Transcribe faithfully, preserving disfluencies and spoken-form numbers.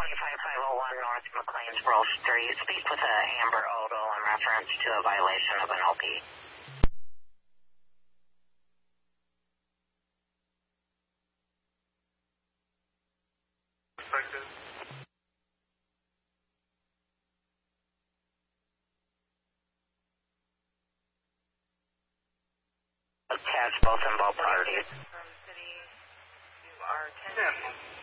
twenty-five five oh one North McLeansboro Street. Speak with uh, Amber Odo in reference to a violation of an O P. Perspective. Attach both and both parties. From city to our ten. Yeah.